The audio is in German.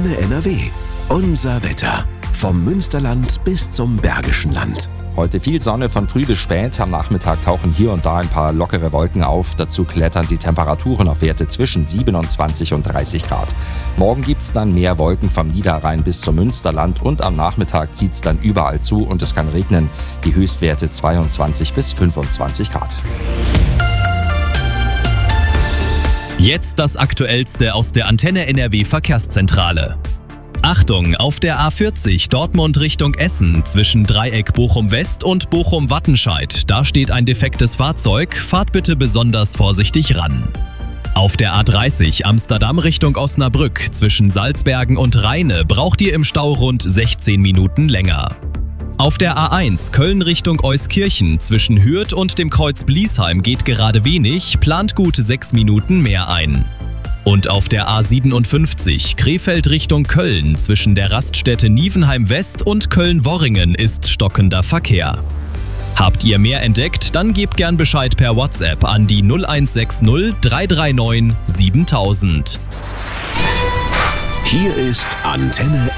Antenne NRW. Unser Wetter. Vom Münsterland bis zum Bergischen Land. Heute viel Sonne von früh bis spät. Am Nachmittag tauchen hier und da ein paar lockere Wolken auf. Dazu klettern die Temperaturen auf Werte zwischen 27 und 30 Grad. Morgen gibt's dann mehr Wolken vom Niederrhein bis zum Münsterland und am Nachmittag zieht's dann überall zu und es kann regnen. Die Höchstwerte 22 bis 25 Grad. Jetzt das Aktuellste aus der Antenne NRW Verkehrszentrale. Achtung, auf der A40 Dortmund Richtung Essen zwischen Dreieck Bochum-West und Bochum-Wattenscheid. Da steht ein defektes Fahrzeug, fahrt bitte besonders vorsichtig ran. Auf der A30 Amsterdam Richtung Osnabrück zwischen Salzbergen und Rheine braucht ihr im Stau rund 16 Minuten länger. Auf der A1 Köln Richtung Euskirchen zwischen Hürth und dem Kreuz Bliesheim geht gerade wenig, plant gut 6 Minuten mehr ein. Und auf der A57 Krefeld Richtung Köln zwischen der Raststätte Nievenheim West und Köln-Worringen ist stockender Verkehr. Habt ihr mehr entdeckt, dann gebt gern Bescheid per WhatsApp an die 0160 339 7000. Hier ist Antenne